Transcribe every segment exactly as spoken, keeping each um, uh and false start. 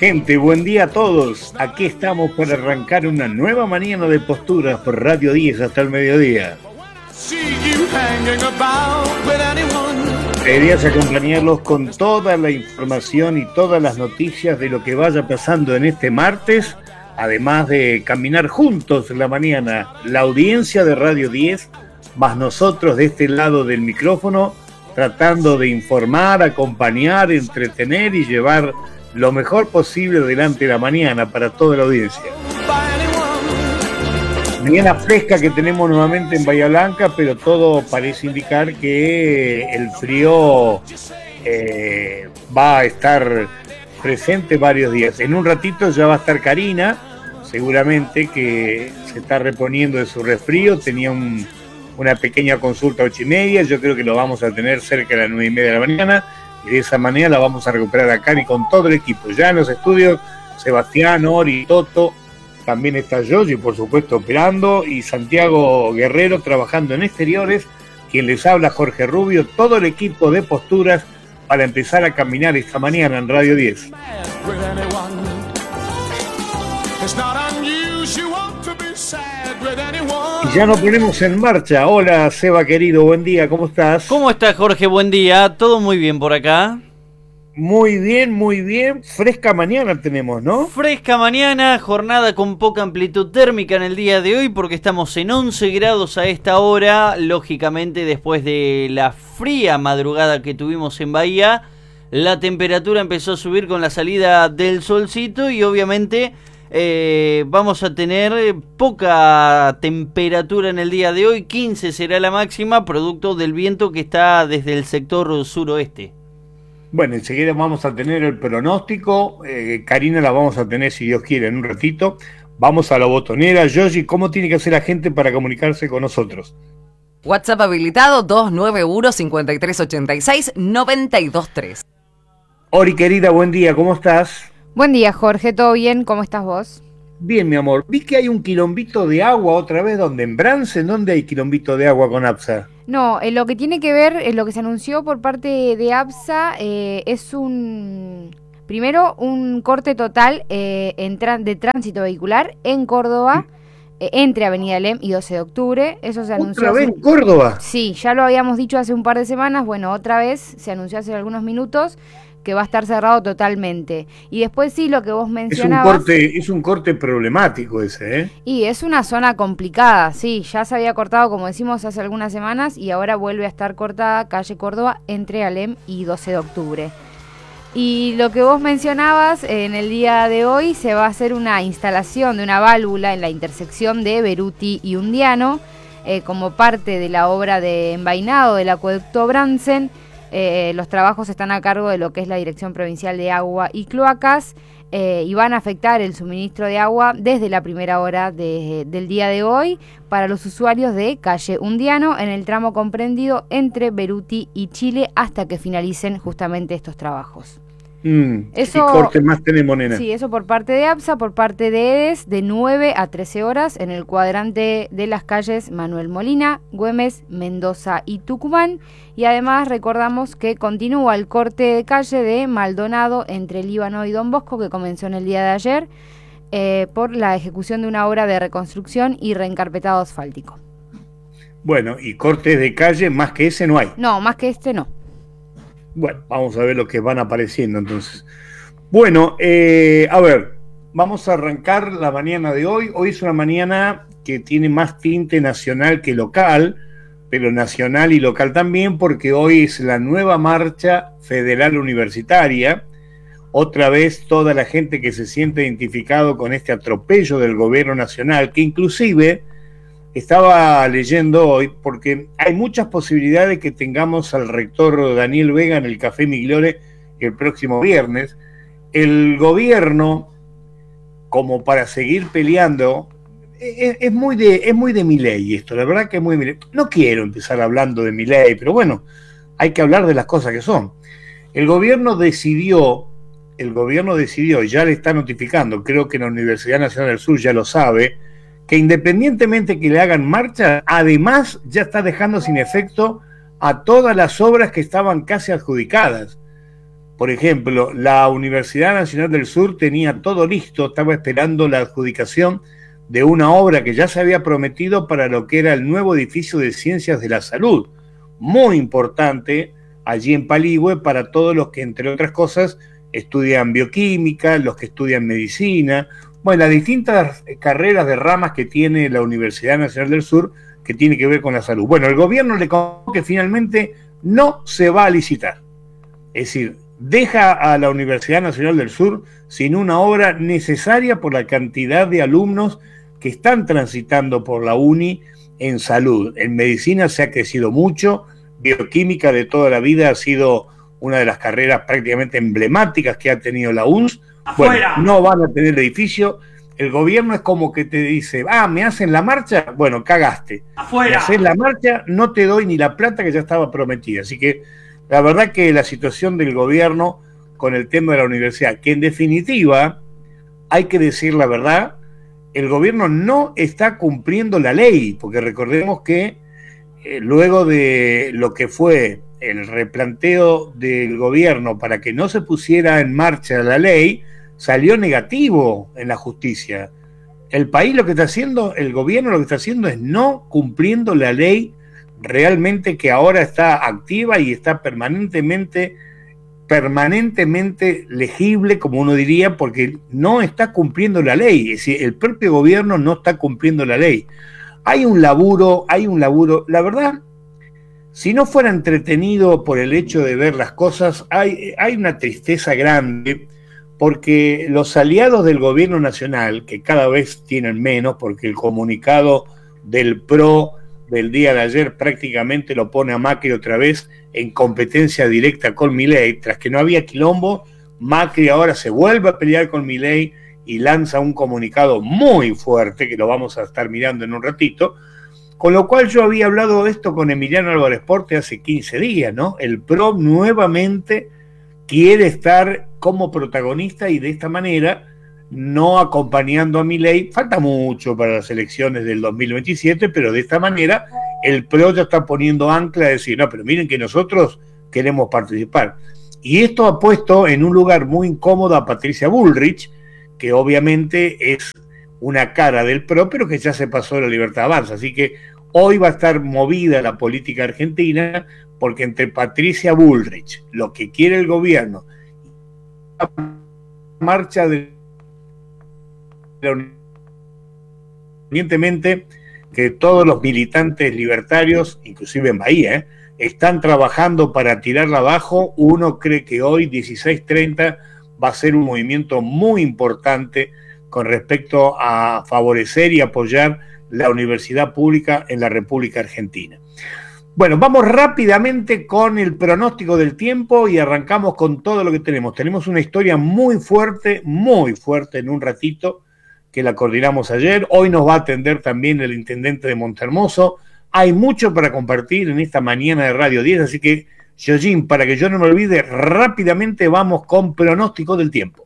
Gente, buen día a todos. Aquí estamos para arrancar una nueva mañana de posturas por Radio diez hasta el mediodía. Querías acompañarlos con toda la información y todas las noticias de lo que vaya pasando en este martes, además de caminar juntos en la mañana, la audiencia de Radio diez, más nosotros de este lado del micrófono, tratando de informar, acompañar, entretener y llevar lo mejor posible delante de la mañana para toda la audiencia. Mañana fresca que tenemos nuevamente en Bahía Blanca, pero todo parece indicar que el frío eh, va a estar presente varios días. En un ratito ya va a estar Karina, seguramente que se está reponiendo de su resfrío, tenía un, una pequeña consulta a ocho y media, yo creo que lo vamos a tener cerca de las nueve y media de la mañana, y de esa manera la vamos a recuperar a Cari con todo el equipo. Ya en los estudios, Sebastián, Ori, Toto, también está Yoyi, por supuesto, operando, y Santiago Guerrero trabajando en exteriores, quien les habla, Jorge Rubio, todo el equipo de posturas para empezar a caminar esta mañana en Radio diez. Y ya nos ponemos en marcha. Hola, Seba querido, buen día, ¿cómo estás? ¿Cómo estás, Jorge? Buen día, todo muy bien por acá. Muy bien, muy bien. Fresca mañana tenemos, ¿no? Fresca mañana, jornada con poca amplitud térmica en el día de hoy porque estamos en once grados a esta hora. Lógicamente, después de la fría madrugada que tuvimos en Bahía, la temperatura empezó a subir con la salida del solcito y obviamente eh, vamos a tener poca temperatura en el día de hoy. quince será la máxima, producto del viento que está desde el sector suroeste. Bueno, enseguida vamos a tener el pronóstico. Eh, Karina la vamos a tener, si Dios quiere, en un ratito. Vamos a la botonera. Yoyi, ¿cómo tiene que hacer la gente para comunicarse con nosotros? WhatsApp habilitado dos nueve uno, cinco tres ocho seis, nueve dos tres. Ori, querida, buen día, ¿cómo estás? Buen día, Jorge, ¿todo bien? ¿Cómo estás vos? Bien, mi amor. Vi que hay un quilombito de agua otra vez, ¿dónde? ¿En Bransen? ¿Dónde hay quilombito de agua con APSA? No, eh, lo que tiene que ver, eh, lo que se anunció por parte de APSA eh, es un, primero, un corte total eh, en tran- de tránsito vehicular en Córdoba, eh, entre Avenida Lem y doce de octubre. Eso se anunció. ¿Otra vez hace... en Córdoba? Sí, ya lo habíamos dicho hace un par de semanas, bueno, otra vez se anunció hace algunos minutos que va a estar cerrado totalmente. Y después sí, lo que vos mencionabas... Es un corte, es un corte problemático ese, ¿eh? Y es una zona complicada, sí, ya se había cortado, como decimos, hace algunas semanas, y ahora vuelve a estar cortada calle Córdoba entre Alem y doce de octubre. Y lo que vos mencionabas, en el día de hoy se va a hacer una instalación de una válvula en la intersección de Beruti y Undiano, eh, como parte de la obra de envainado del acueducto Bransen. Eh, los trabajos están a cargo de lo que es la Dirección Provincial de Agua y Cloacas eh, y van a afectar el suministro de agua desde la primera hora de, del día de hoy para los usuarios de calle Undiano en el tramo comprendido entre Beruti y Chile hasta que finalicen justamente estos trabajos. Mm, Eso, ¿Qué corte más tenemos, nena? Sí, eso por parte de APSA, por parte de EDES, de nueve a trece horas en el cuadrante de las calles Manuel Molina, Güemes, Mendoza y Tucumán. Y además recordamos que continúa el corte de calle de Maldonado entre Líbano y Don Bosco, que comenzó en el día de ayer, eh, por la ejecución de una obra de reconstrucción y reencarpetado asfáltico. Bueno, y cortes de calle más que ese no hay. No, más que este no. Bueno, vamos a ver lo que van apareciendo entonces. Bueno, eh, a ver, vamos a arrancar la mañana de hoy. Hoy es una mañana que tiene más tinte nacional que local, pero nacional y local también, porque hoy es la nueva marcha federal universitaria. Otra vez toda la gente que se siente identificado con este atropello del gobierno nacional, que inclusive... Estaba leyendo hoy, porque hay muchas posibilidades que tengamos al rector Daniel Vega en el Café Migliore el próximo viernes. El gobierno, como para seguir peleando, es, es muy de es muy de Milei esto, la verdad que es muy de Milei. No quiero empezar hablando de Milei, pero bueno, hay que hablar de las cosas que son. El gobierno decidió, el gobierno decidió, ya le está notificando, creo que la Universidad Nacional del Sur ya lo sabe, que independientemente que le hagan marcha, además ya está dejando sin efecto a todas las obras que estaban casi adjudicadas. Por ejemplo, la Universidad Nacional del Sur tenía todo listo, estaba esperando la adjudicación de una obra que ya se había prometido para lo que era el nuevo edificio de Ciencias de la Salud, muy importante allí en Paligüe para todos los que, entre otras cosas, estudian bioquímica, los que estudian medicina, bueno, las distintas carreras de ramas que tiene la Universidad Nacional del Sur que tiene que ver con la salud. Bueno, el gobierno le comunicó que finalmente no se va a licitar. Es decir, deja a la Universidad Nacional del Sur sin una obra necesaria por la cantidad de alumnos que están transitando por la uni en salud. En medicina se ha crecido mucho, bioquímica de toda la vida ha sido una de las carreras prácticamente emblemáticas que ha tenido la U N S. Bueno, no van a tener edificio. El gobierno es como que te dice, ah, ¿me hacen la marcha? Bueno, cagaste. Afuera. Me haces la marcha, no te doy ni la plata que ya estaba prometida. Así que la verdad que la situación del gobierno con el tema de la universidad, que en definitiva, hay que decir la verdad, el gobierno no está cumpliendo la ley, porque recordemos que eh, luego de lo que fue el replanteo del gobierno para que no se pusiera en marcha la ley, salió negativo en la justicia. El país lo que está haciendo, el gobierno lo que está haciendo es no cumpliendo la ley realmente que ahora está activa y está permanentemente, permanentemente legible, como uno diría, porque no está cumpliendo la ley. Es decir, el propio gobierno no está cumpliendo la ley. Hay un laburo, hay un laburo, la verdad, si no fuera entretenido por el hecho de ver las cosas, hay, hay una tristeza grande, porque los aliados del gobierno nacional, que cada vez tienen menos, porque el comunicado del P R O del día de ayer prácticamente lo pone a Macri otra vez en competencia directa con Milei, tras que no había quilombo, Macri ahora se vuelve a pelear con Milei y lanza un comunicado muy fuerte, que lo vamos a estar mirando en un ratito, con lo cual yo había hablado de esto con Emiliano Álvarez Porte hace quince días, ¿no? El P R O nuevamente quiere estar como protagonista y de esta manera no acompañando a Milei. Falta mucho para las elecciones del dos mil veintisiete, pero de esta manera el P R O ya está poniendo ancla a decir, no, pero miren que nosotros queremos participar. Y esto ha puesto en un lugar muy incómodo a Patricia Bullrich, que obviamente es una cara del P R O, pero que ya se pasó de la Libertad Avanza. Así que hoy va a estar movida la política argentina, porque entre Patricia Bullrich, lo que quiere el gobierno, la marcha de evidentemente que todos los militantes libertarios, inclusive en Bahía, ¿eh? están trabajando para tirarla abajo. Uno cree que hoy, dieciséis treinta, va a ser un movimiento muy importante con respecto a favorecer y apoyar la universidad pública en la República Argentina. Bueno, vamos rápidamente con el pronóstico del tiempo y arrancamos con todo lo que tenemos. Tenemos una historia muy fuerte, muy fuerte en un ratito, que la coordinamos ayer. Hoy nos va a atender también el intendente de Montehermoso. Hay mucho para compartir en esta mañana de Radio diez, así que, Yoyin, para que yo no me olvide, rápidamente vamos con pronóstico del tiempo.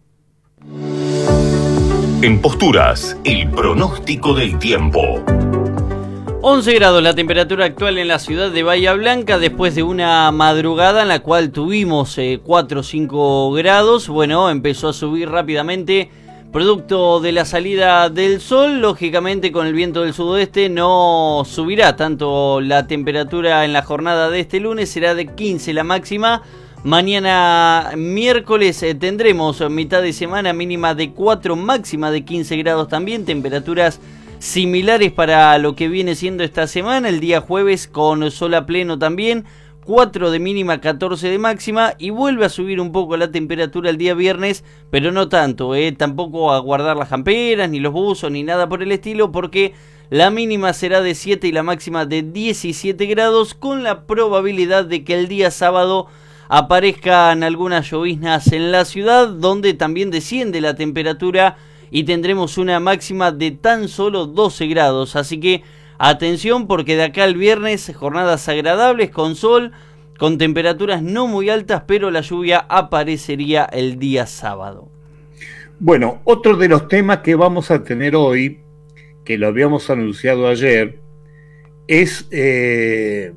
En Posturas, el pronóstico del tiempo. once grados la temperatura actual en la ciudad de Bahía Blanca después de una madrugada en la cual tuvimos eh, cuatro o cinco grados. Bueno, empezó a subir rápidamente producto de la salida del sol. Lógicamente con el viento del sudoeste no subirá tanto la temperatura en la jornada de este lunes, será de quince la máxima. Mañana miércoles eh, tendremos mitad de semana mínima de cuatro, máxima de quince grados también, temperaturas similares para lo que viene siendo esta semana. El día jueves con sol a pleno también, cuatro de mínima, catorce de máxima, y vuelve a subir un poco la temperatura el día viernes, pero no tanto, eh, tampoco a guardar las camperas, ni los buzos, ni nada por el estilo, porque la mínima será de siete y la máxima de diecisiete grados, con la probabilidad de que el día sábado aparezcan algunas lloviznas en la ciudad, donde también desciende la temperatura y tendremos una máxima de tan solo doce grados, así que atención, porque de acá al viernes jornadas agradables con sol, con temperaturas no muy altas, pero la lluvia aparecería el día sábado. Bueno, otro de los temas que vamos a tener hoy, que lo habíamos anunciado ayer, es eh,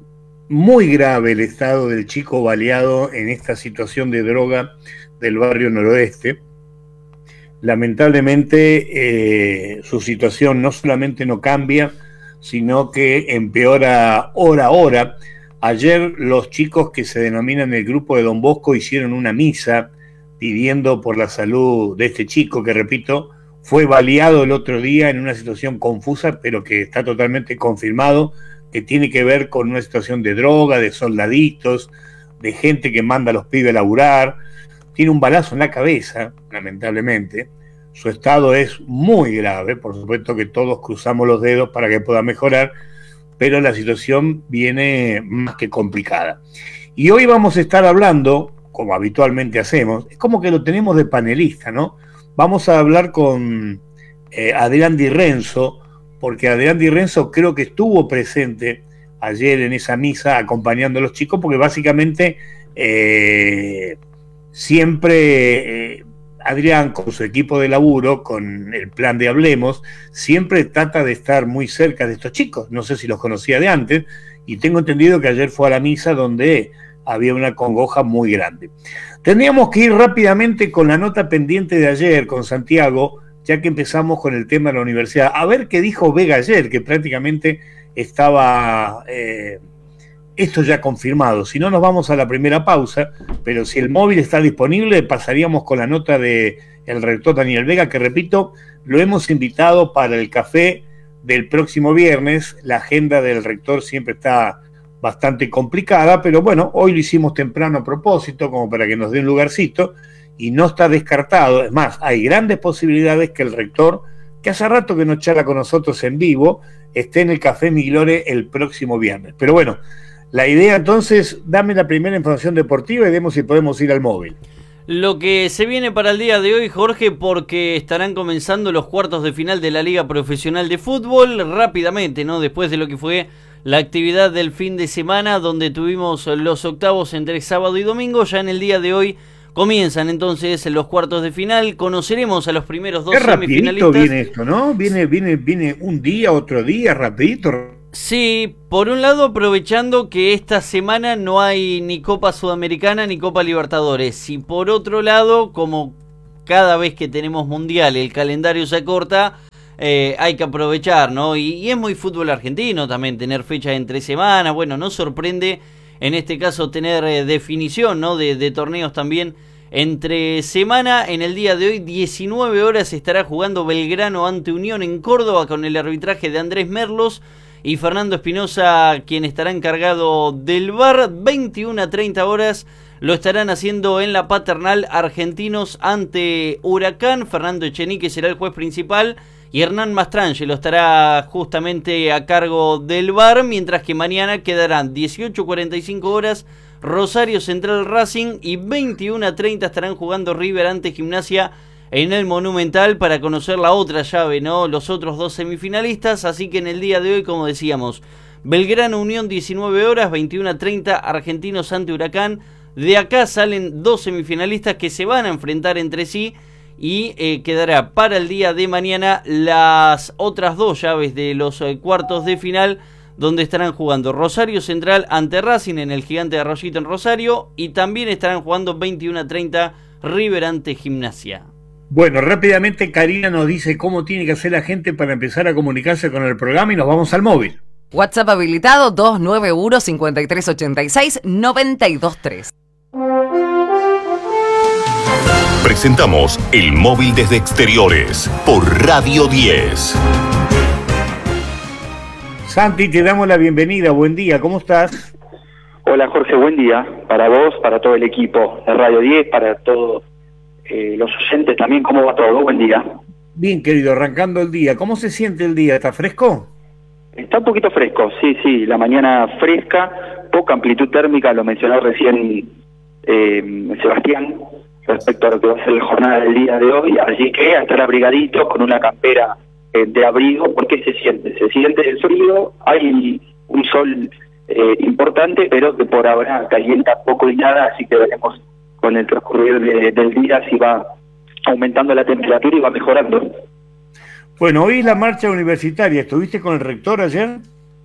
muy grave el estado del chico baleado en esta situación de droga del barrio noroeste. Lamentablemente eh, su situación no solamente no cambia, sino que empeora hora a hora. Ayer los chicos que se denominan el grupo de Don Bosco hicieron una misa pidiendo por la salud de este chico que, repito, fue baleado el otro día en una situación confusa, pero que está totalmente confirmado que tiene que ver con una situación de droga, de soldaditos, de gente que manda a los pibes a laburar. Tiene un balazo en la cabeza, lamentablemente. Su estado es muy grave, por supuesto que todos cruzamos los dedos para que pueda mejorar, pero la situación viene más que complicada. Y hoy vamos a estar hablando, como habitualmente hacemos, es como que lo tenemos de panelista, ¿no? Vamos a hablar con eh, Adrián Di Renzo, porque Adrián Di Renzo creo que estuvo presente ayer en esa misa acompañando a los chicos, porque básicamente eh, siempre eh, Adrián, con su equipo de laburo, con el plan de Hablemos, siempre trata de estar muy cerca de estos chicos. No sé si los conocía de antes, y tengo entendido que ayer fue a la misa donde había una congoja muy grande. Tendríamos que ir rápidamente con la nota pendiente de ayer con Santiago, ya que empezamos con el tema de la universidad. A ver qué dijo Vega ayer, que prácticamente estaba eh, esto ya confirmado. Si no, nos vamos a la primera pausa, pero si el móvil está disponible, pasaríamos con la nota del rector Daniel Vega, que, repito, lo hemos invitado para el café del próximo viernes. La agenda del rector siempre está bastante complicada, pero bueno, hoy lo hicimos temprano a propósito, como para que nos dé un lugarcito, y no está descartado. Es más, hay grandes posibilidades que el rector, que hace rato que no charla con nosotros en vivo, esté en el Café Miglore el próximo viernes. Pero bueno, la idea entonces, dame la primera información deportiva y vemos si podemos ir al móvil. Lo que se viene para el día de hoy, Jorge, porque estarán comenzando los cuartos de final de la Liga Profesional de Fútbol rápidamente, ¿no? Después de lo que fue la actividad del fin de semana, donde tuvimos los octavos entre sábado y domingo. Ya en el día de hoy comienzan entonces los cuartos de final. Conoceremos a los primeros dos semifinalistas. Qué rapidito viene esto, ¿no? Viene, viene, viene un día, otro día, rapidito. Sí, por un lado aprovechando que esta semana no hay ni Copa Sudamericana ni Copa Libertadores, y por otro lado, como cada vez que tenemos Mundial el calendario se acorta, eh, hay que aprovechar, ¿no? Y, y es muy fútbol argentino también tener fecha entre semanas. Bueno, no sorprende en este caso tener eh, definición, ¿no? De, de torneos también entre semana. En el día de hoy, diecinueve horas, estará jugando Belgrano ante Unión en Córdoba con el arbitraje de Andrés Merlos y Fernando Espinosa, quien estará encargado del V A R. veintiuna a treinta horas lo estarán haciendo en la Paternal Argentinos ante Huracán. Fernando Echenique será el juez principal y Hernán Mastrangelo estará justamente a cargo del V A R, mientras que mañana quedarán dieciocho a cuarenta y cinco horas Rosario Central Racing y veintiuna a treinta estarán jugando River ante Gimnasia en el Monumental para conocer la otra llave, ¿no? Los otros dos semifinalistas. Así que en el día de hoy, como decíamos, Belgrano Unión diecinueve horas, veintiuna a treinta Argentinos ante Huracán. De acá salen dos semifinalistas que se van a enfrentar entre sí y eh, quedará para el día de mañana las otras dos llaves de los eh, cuartos de final, donde estarán jugando Rosario Central ante Racing en el Gigante de Arroyito en Rosario, y también estarán jugando veintiuna a treinta River ante Gimnasia. Bueno, rápidamente Karina nos dice cómo tiene que hacer la gente para empezar a comunicarse con el programa y nos vamos al móvil. WhatsApp habilitado dos nueve uno, cinco tres ocho seis, nueve dos tres. Presentamos el móvil desde exteriores por Radio diez. Santi, te damos la bienvenida. Buen día, ¿cómo estás? Hola Jorge, buen día. Para vos, para todo el equipo de Radio diez, para todos eh, los oyentes también. ¿Cómo va todo? Buen día. Bien, querido, arrancando el día. ¿Cómo se siente el día? ¿Está fresco? Está un poquito fresco, sí, sí. La mañana fresca, poca amplitud térmica, lo mencionó recién eh, Sebastián, respecto a lo que va a ser la jornada del día de hoy. Así que a estar abrigaditos con una campera eh, de abrigo, porque se siente, se siente el frío, hay un sol eh, importante, pero que por ahora calienta poco y nada, así que veremos con el transcurrir de, del día si va aumentando la temperatura y va mejorando. Bueno, hoy la marcha universitaria, ¿estuviste con el rector ayer?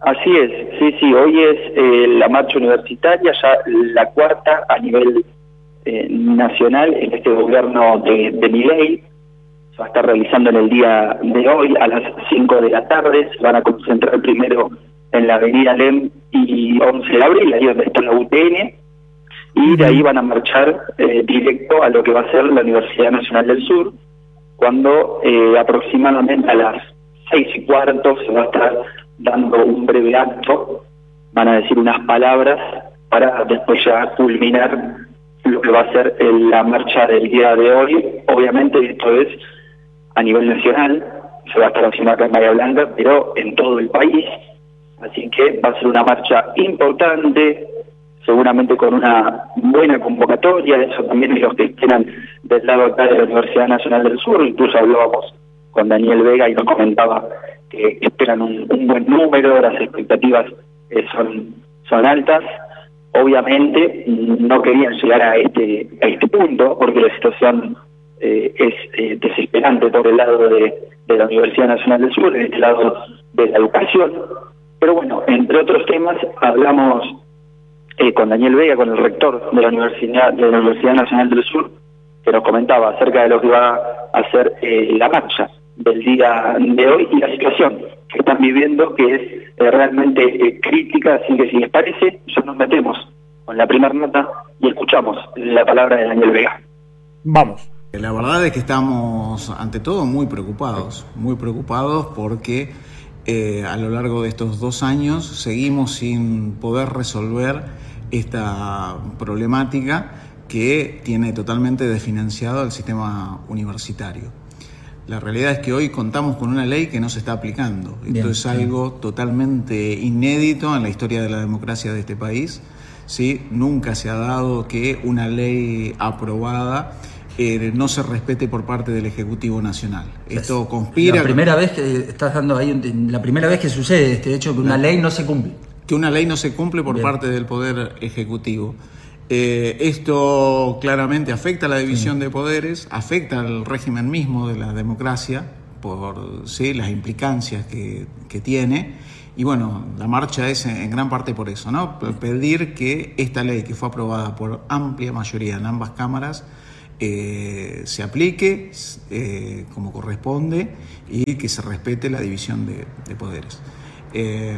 Así es, sí, sí, hoy es eh, la marcha universitaria, ya la cuarta a nivel eh, nacional en este gobierno de, de Milei. Se va a estar realizando en el día de hoy a las cinco de la tarde. Se van a concentrar primero en la avenida Alem y once de abril, ahí donde está la U T N, y de ahí van a marchar eh, directo a lo que va a ser la Universidad Nacional del Sur, cuando eh, aproximadamente a las seis y cuarto se va a estar dando un breve acto, van a decir unas palabras para después ya culminar lo que va a ser el, la marcha del día de hoy. Obviamente esto es a nivel nacional, se va a estar haciendo acá en Bahía Blanca, pero en todo el país, así que va a ser una marcha importante, seguramente con una buena convocatoria. Eso también es lo que esperan del lado acá de la Universidad Nacional del Sur. Incluso hablábamos con Daniel Vega y nos comentaba que esperan un, un buen número, las expectativas eh, son, son altas. Obviamente no querían llegar a este, a este punto, porque la situación eh, es eh, desesperante por el lado de, de la Universidad Nacional del Sur, en este lado de la educación. Pero bueno, entre otros temas, hablamos eh, con Daniel Vega, con el rector de la Universidad, de la Universidad Nacional del Sur, que nos comentaba acerca de lo que va a ser eh, la marcha del día de hoy y la situación que están viviendo, que es eh, realmente eh, crítica. Así que si les parece, ya nos metemos con la primera nota y escuchamos la palabra de Daniel Vega. Vamos. La verdad es que estamos, ante todo, muy preocupados, muy preocupados porque eh, a lo largo de estos dos años seguimos sin poder resolver esta problemática que tiene totalmente desfinanciado el sistema universitario. La realidad es que hoy contamos con una ley que no se está aplicando. Bien, Esto es bien. algo totalmente inédito en la historia de la democracia de este país. ¿Sí? Nunca se ha dado que una ley aprobada eh, no se respete por parte del Ejecutivo Nacional. Esto conspira... La primera vez que estás dando ahí, la primera vez que sucede este hecho, que una ley no se cumple. Que una ley no se cumple por bien. parte del Poder Ejecutivo. Eh, esto claramente afecta a la división sí. de poderes, afecta al régimen mismo de la democracia por ¿sí? las implicancias que, que tiene. Y bueno, la marcha es en gran parte por eso, ¿no? Pedir que esta ley que fue aprobada por amplia mayoría en ambas cámaras eh, se aplique eh, como corresponde y que se respete la división de, de poderes. Eh,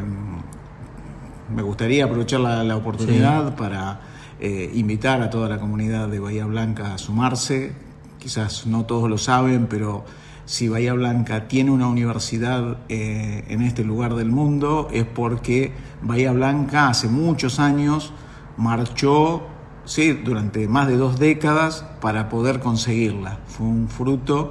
me gustaría aprovechar la, la oportunidad sí. para eh, invitar a toda la comunidad de Bahía Blanca a sumarse. Quizás no todos lo saben, pero si Bahía Blanca tiene una universidad eh, en este lugar del mundo es porque Bahía Blanca hace muchos años marchó sí, durante más de dos décadas para poder conseguirla. Fue un fruto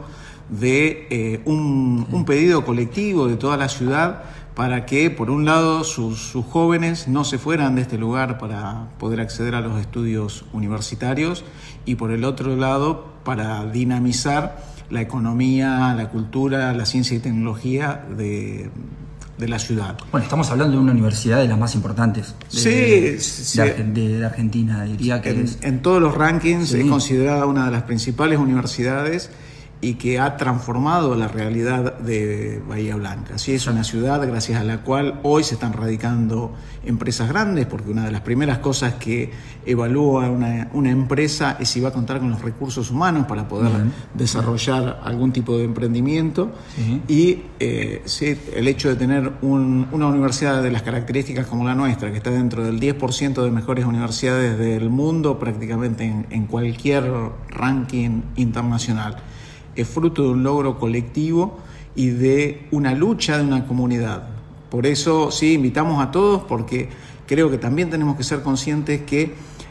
de eh, un, un pedido colectivo de toda la ciudad para que, por un lado, sus, sus jóvenes no se fueran de este lugar para poder acceder a los estudios universitarios y, por el otro lado, para dinamizar la economía, la cultura, la ciencia y tecnología de, de la ciudad. Bueno, estamos hablando de una universidad de las más importantes de, sí, de, sí. de, de, de Argentina, diría que en, es... en todos los rankings sí. es considerada una de las principales universidades y que ha transformado la realidad de Bahía Blanca. Sí, es una ciudad gracias a la cual hoy se están radicando empresas grandes, porque una de las primeras cosas que evalúa una, una empresa es si va a contar con los recursos humanos para poder Bien. desarrollar algún tipo de emprendimiento. Sí. Y eh, sí, el hecho de tener un, una universidad de las características como la nuestra, que está dentro del diez por ciento de mejores universidades del mundo, prácticamente en, en cualquier ranking internacional, es fruto de un logro colectivo y de una lucha de una comunidad. Por eso sí, invitamos a todos, porque creo que también tenemos que ser conscientes que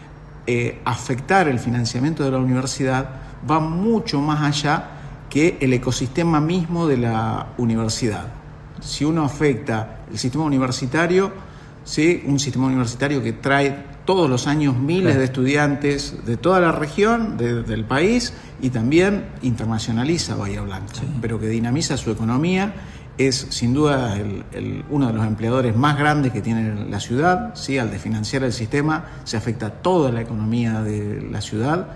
eh, afectar el financiamiento de la universidad va mucho más allá que el ecosistema mismo de la universidad. Si uno afecta el sistema universitario, ¿sí? un sistema universitario que trae todos los años miles de estudiantes de toda la región, de, del país, y también internacionaliza Bahía Blanca, sí. pero que dinamiza su economía, es sin duda el, el, uno de los empleadores más grandes que tiene la ciudad. ¿sí? Al desfinanciar el sistema se afecta toda la economía de la ciudad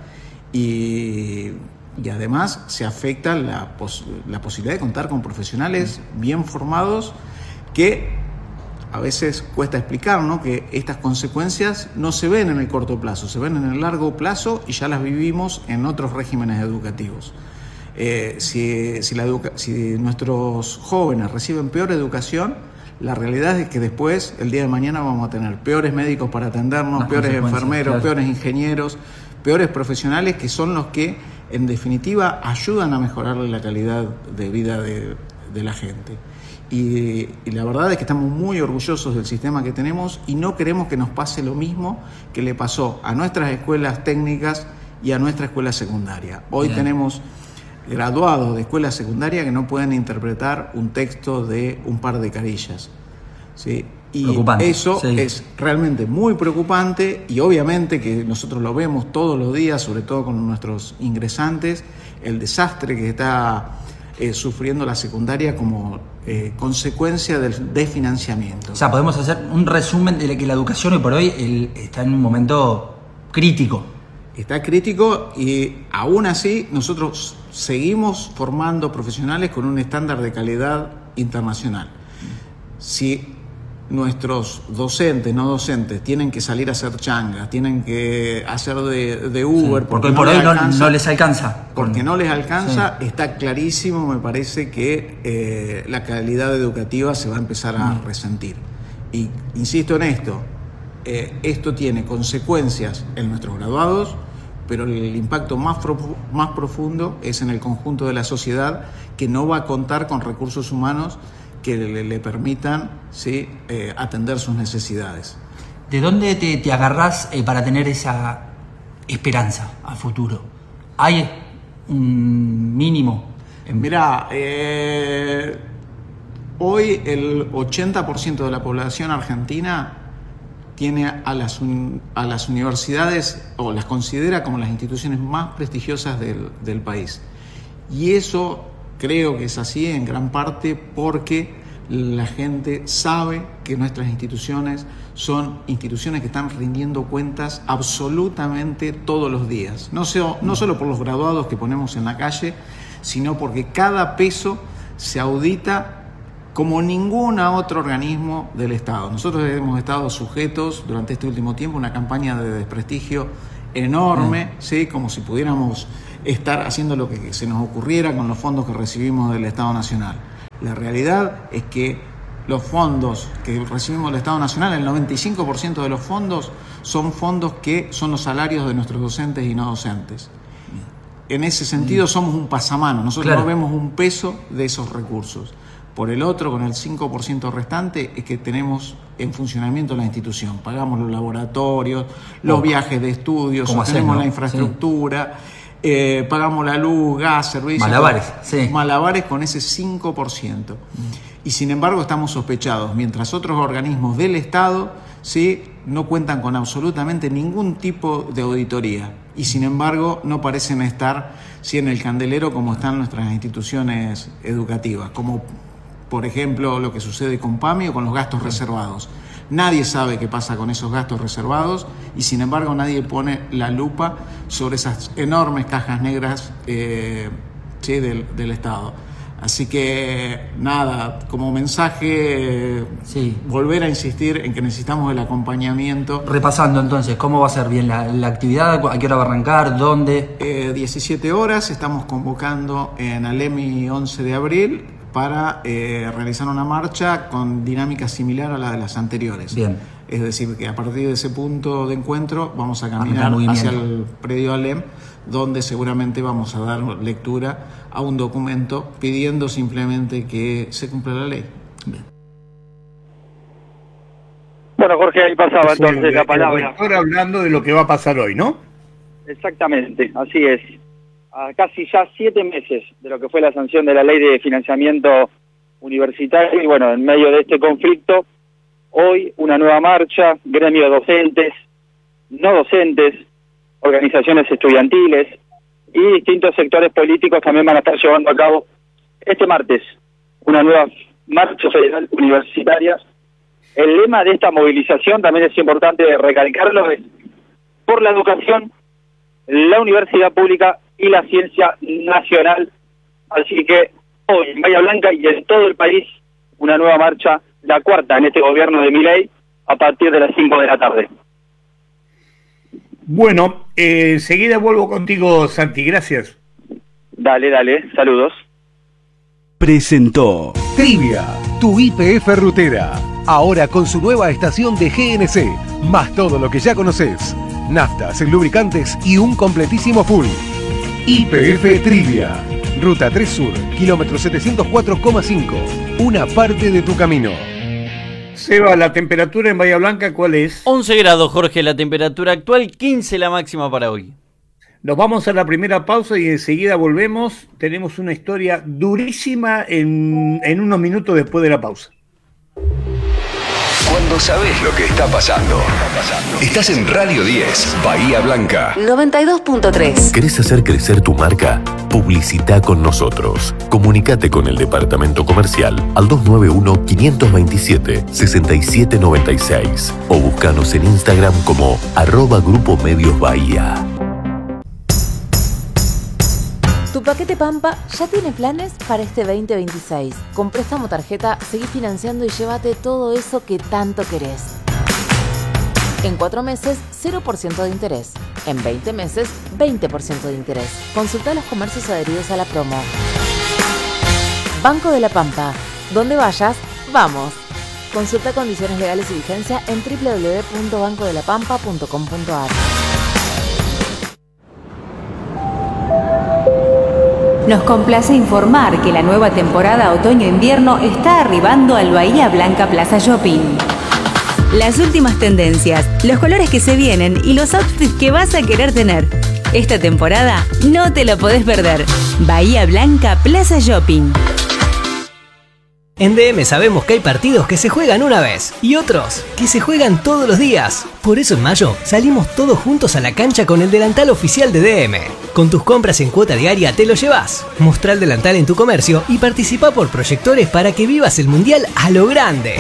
y, y además se afecta la, pos, la posibilidad de contar con profesionales bien formados que a veces cuesta explicar, ¿no?, que estas consecuencias no se ven en el corto plazo, se ven en el largo plazo y ya las vivimos en otros regímenes educativos. Eh, si, si, la educa- si nuestros jóvenes reciben peor educación, la realidad es que después, el día de mañana, vamos a tener peores médicos para atendernos, Las peores enfermeros, claro. peores ingenieros, peores profesionales, que son los que, en definitiva, ayudan a mejorarle la calidad de vida de, de la gente. Y, y la verdad es que estamos muy orgullosos del sistema que tenemos y no queremos que nos pase lo mismo que le pasó a nuestras escuelas técnicas y a nuestra escuela secundaria. Hoy Bien. tenemos graduados de escuela secundaria que no pueden interpretar un texto de un par de carillas, ¿sí? Y Preocupante, eso sí. es realmente muy preocupante y obviamente que nosotros lo vemos todos los días, sobre todo con nuestros ingresantes, el desastre que está eh, sufriendo la secundaria como eh, consecuencia del desfinanciamiento. O sea, podemos hacer un resumen de que la educación hoy por hoy el, está en un momento crítico. Está crítico y aún así nosotros seguimos formando profesionales con un estándar de calidad internacional. Si nuestros docentes, no docentes, tienen que salir a hacer changas, tienen que hacer de, de Uber, Sí, porque hoy por hoy no, no les alcanza. Porque no les alcanza, Sí. está clarísimo, me parece que eh, la calidad educativa se va a empezar a Mm. resentir. Y insisto en esto, eh, esto tiene consecuencias en nuestros graduados, pero el impacto más, profu- más profundo es en el conjunto de la sociedad, que no va a contar con recursos humanos que le, le permitan, ¿sí?, eh, atender sus necesidades. ¿De dónde te, te agarrás eh, para tener esa esperanza a futuro? ¿Hay un mínimo? En... Mirá, eh, hoy el ochenta por ciento de la población argentina tiene a las, un, a las universidades, o las considera como las instituciones más prestigiosas del, del país. Y eso creo que es así en gran parte porque la gente sabe que nuestras instituciones son instituciones que están rindiendo cuentas absolutamente todos los días. No, se, no solo por los graduados que ponemos en la calle, sino porque cada peso se audita como ningún otro organismo del Estado. Nosotros hemos estado sujetos durante este último tiempo a una campaña de desprestigio enorme, mm. ¿sí?, como si pudiéramos estar haciendo lo que se nos ocurriera con los fondos que recibimos del Estado Nacional. La realidad es que los fondos que recibimos del Estado Nacional, el noventa y cinco por ciento de los fondos son fondos que son los salarios de nuestros docentes y no docentes. En ese sentido somos un pasamano, nosotros Claro. no vemos un peso de esos recursos. Por el otro, con el cinco por ciento restante, es que tenemos en funcionamiento la institución. Pagamos los laboratorios, los Oh. viajes de estudios, ¿Cómo sostenemos hacemos? la infraestructura, sí. eh, pagamos la luz, gas, servicios. Malabares, sí. Malabares con ese cinco por ciento. Mm. Y sin embargo estamos sospechados, mientras otros organismos del Estado, sí, no cuentan con absolutamente ningún tipo de auditoría. Y sin embargo no parecen estar, sí, en el candelero como están nuestras instituciones educativas, como por ejemplo lo que sucede con PAMI o con los gastos reservados. Nadie sabe qué pasa con esos gastos reservados y sin embargo nadie pone la lupa sobre esas enormes cajas negras eh, sí, del, del Estado. Así que nada, como mensaje, Sí. volver a insistir en que necesitamos el acompañamiento. Repasando entonces, ¿cómo va a ser bien la, la actividad? ¿A qué hora va a arrancar? ¿Dónde? Eh, diecisiete horas, estamos convocando en Alemi once de abril para eh, realizar una marcha con dinámica similar a la de las anteriores. Bien. Es decir, que a partir de ese punto de encuentro vamos a A caminar movimiento. hacia el predio Alem, donde seguramente vamos a dar lectura a un documento pidiendo simplemente que se cumpla la ley. Bien. Bueno, Jorge, ahí pasaba Sí, entonces la el palabra. rector hablando de lo que va a pasar hoy, ¿no? Exactamente, así es. A casi ya siete meses de lo que fue la sanción de la ley de financiamiento universitario y bueno, en medio de este conflicto, hoy una nueva marcha, gremio de docentes, no docentes, organizaciones estudiantiles y distintos sectores políticos también van a estar llevando a cabo este martes una nueva marcha federal universitaria. El lema de esta movilización, también es importante recalcarlo, es por la educación, la universidad pública y la ciencia nacional. Así que hoy en Bahía Blanca y en todo el país una nueva marcha la cuarta en este gobierno de Milei a partir de las cinco de la tarde. Bueno, eh, enseguida vuelvo contigo, Santi, gracias. Dale, dale, saludos. Presentó Trivia, tu Y P F rutera. Ahora con su nueva estación de G N C, más todo lo que ya conoces. Naftas, lubricantes y un completísimo full. Y P F Trivia. Ruta tres Sur, kilómetro setecientos cuatro coma cinco. Una parte de tu camino. Seba, la temperatura en Bahía Blanca, ¿cuál es? once grados, Jorge, la temperatura actual, quince la máxima para hoy. Nos vamos a la primera pausa y enseguida volvemos. Tenemos una historia durísima en, en unos minutos después de la pausa. Cuando sabes lo que está pasando. Estás en Radio diez, Bahía Blanca. noventa y dos punto tres. ¿Querés hacer crecer tu marca? Publicita con nosotros. Comunicate con el departamento comercial al dos nueve uno, cinco dos siete, seis siete nueve seis o búscanos en Instagram como arroba Grupo Medios Bahía. Tu paquete Pampa ya tiene planes para este veinte veintiséis. Con préstamo tarjeta, seguí financiando y llévate todo eso que tanto querés. En cuatro meses, cero por ciento de interés. En veinte meses, veinte por ciento de interés. Consulta los comercios adheridos a la promo. Banco de la Pampa. Donde vayas, vamos. Consulta condiciones legales y vigencia en doble u doble u doble u punto banco de la pampa punto com punto a r. Nos complace informar que la nueva temporada otoño-invierno está arribando al Bahía Blanca Plaza Shopping. Las últimas tendencias, los colores que se vienen y los outfits que vas a querer tener. Esta temporada no te lo podés perder. Bahía Blanca Plaza Shopping. En D M sabemos que hay partidos que se juegan una vez y otros que se juegan todos los días. Por eso en mayo salimos todos juntos a la cancha con el delantal oficial de D M. Con tus compras en cuota diaria te lo llevas. Mostrá el delantal en tu comercio y participa por proyectores para que vivas el mundial a lo grande.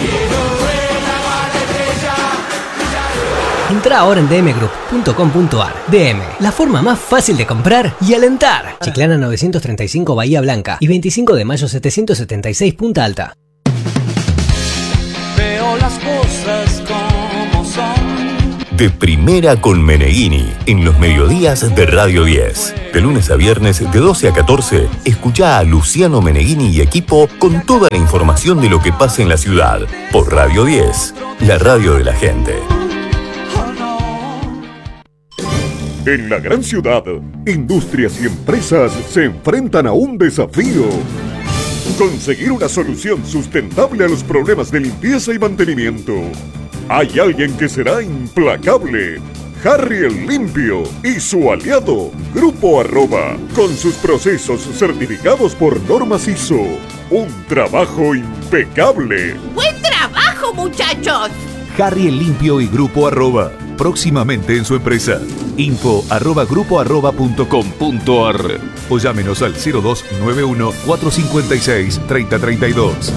Entrá ahora en d m group punto com punto a r. D M, la forma más fácil de comprar y alentar. Chiclana novecientos treinta y cinco Bahía Blanca y veinticinco de mayo setecientos setenta y seis Punta Alta. Veo las cosas como son. De primera con Meneghini, en los mediodías de Radio diez. De lunes a viernes, de doce a catorce, escuchá a Luciano Meneghini y equipo con toda la información de lo que pasa en la ciudad. Por Radio diez, la radio de la gente. En la gran ciudad, industrias y empresas se enfrentan a un desafío. Conseguir una solución sustentable a los problemas de limpieza y mantenimiento. Hay alguien que será implacable. Harry el Limpio y su aliado, Grupo Arroba, con sus procesos certificados por normas I S O. Un trabajo impecable. ¡Buen trabajo, muchachos! Harry el Limpio y Grupo Arroba, próximamente en su empresa. Info arroba grupo arroba punto com punto a r o llámenos al cero dos nueve uno, cuatro cinco seis, tres cero tres dos.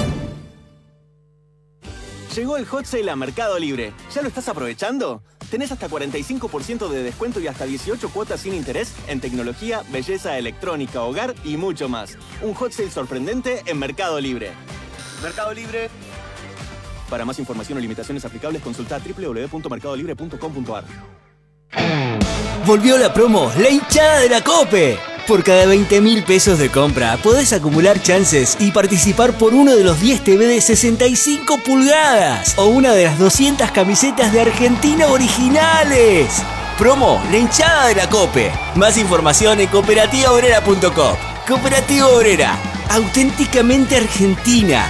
Llegó el hot sale a Mercado Libre. ¿Ya lo estás aprovechando? Tenés hasta cuarenta y cinco por ciento de descuento y hasta dieciocho cuotas sin interés en tecnología, belleza, electrónica, hogar y mucho más. Un hot sale sorprendente en Mercado Libre. Mercado Libre. Para más información o limitaciones aplicables, consulta doble u doble u doble u punto mercado libre punto com punto a r. Volvió la promo, la hinchada de la COPE. Por cada veinte mil pesos de compra podés acumular chances y participar por uno de los diez T V de sesenta y cinco pulgadas o una de las doscientas camisetas de Argentina originales. Promo, la hinchada de la COPE. Más información en cooperativa obrera punto com. Cooperativa Obrera, auténticamente argentina.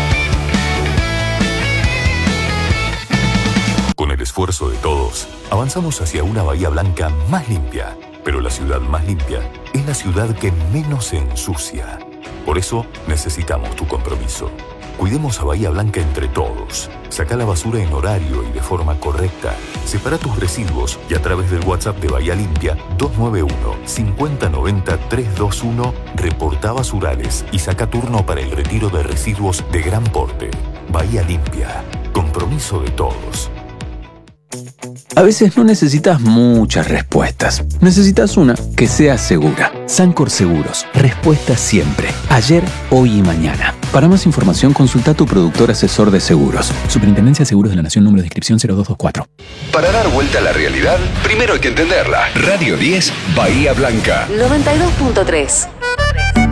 Con el esfuerzo de todos, avanzamos hacia una Bahía Blanca más limpia. Pero la ciudad más limpia es la ciudad que menos se ensucia. Por eso necesitamos tu compromiso. Cuidemos a Bahía Blanca entre todos. Saca la basura en horario y de forma correcta. Separa tus residuos y a través del WhatsApp de Bahía Limpia dos nueve uno, cinco cero nueve cero, tres dos uno reporta basurales y saca turno para el retiro de residuos de gran porte. Bahía Limpia. Compromiso de todos. A veces no necesitas muchas respuestas. Necesitas una que sea segura. Sancor Seguros. Respuesta siempre. Ayer, hoy y mañana. Para más información, consulta a tu productor asesor de seguros. Superintendencia de Seguros de la Nación, número de inscripción cero dos dos cuatro. Para dar vuelta a la realidad, primero hay que entenderla. Radio diez, Bahía Blanca. noventa y dos punto tres.